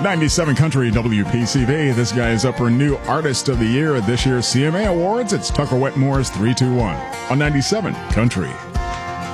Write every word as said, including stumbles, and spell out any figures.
ninety-seven Country W P C V. This guy is up for New Artist of the Year at this year's C M A Awards. It's Tucker Wetmore's three two one on ninety-seven Country.